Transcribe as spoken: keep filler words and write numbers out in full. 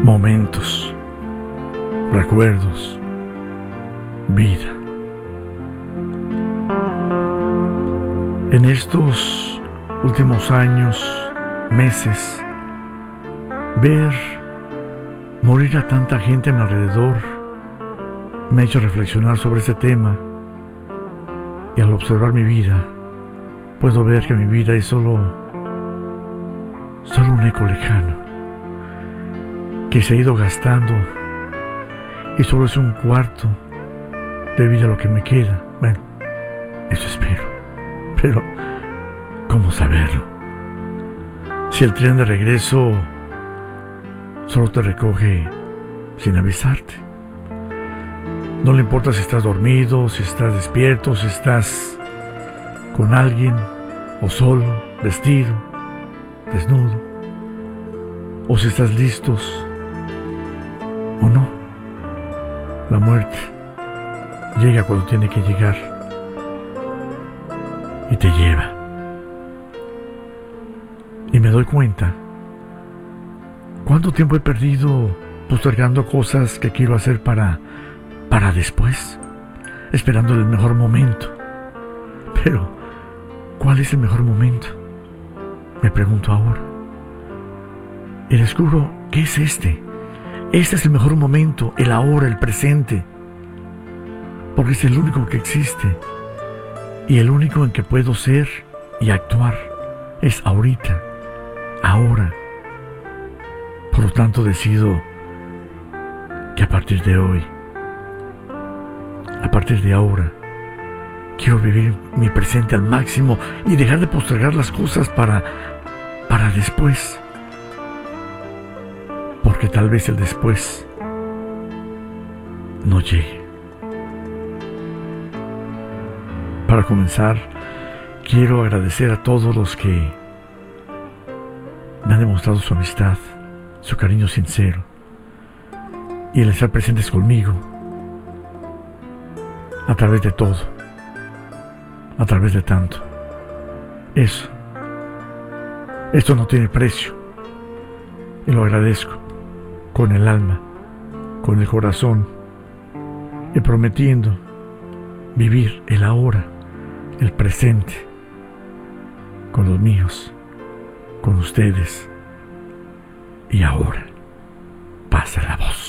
momentos, recuerdos, vida. En estos últimos años, meses, ver morir a tanta gente a mi alrededor me ha hecho reflexionar sobre este tema, y al observar mi vida puedo ver que mi vida es solo solo un eco lejano que se ha ido gastando, y solo es un cuarto de vida lo que me queda. Bueno, eso espero, pero ¿cómo saberlo? Si el tren de regreso solo te recoge sin avisarte. No le importa si estás dormido, si estás despierto, si estás con alguien, o solo, vestido, desnudo, o si estás listos o no. La muerte llega cuando tiene que llegar y te lleva. Y me doy cuenta cuánto tiempo he perdido postergando cosas que quiero hacer para para después, esperando el mejor momento. Pero ¿cuál es el mejor momento? Me pregunto ahora. Y descubro que es este. Este es el mejor momento, el ahora, el presente. Porque es el único que existe. Y el único en que puedo ser y actuar es ahorita, ahora. Por lo tanto, decido que a partir de hoy, a partir de ahora, quiero vivir mi presente al máximo y dejar de postergar las cosas para, para después. Porque tal vez el después no llegue. Para comenzar, quiero agradecer a todos los que me han demostrado su amistad, su cariño sincero y el estar presentes conmigo a través de todo, a través de tanto. Eso, esto no tiene precio, y lo agradezco con el alma, con el corazón, y prometiendo vivir el ahora, el presente, con los míos, con ustedes. Y ahora pasa la voz.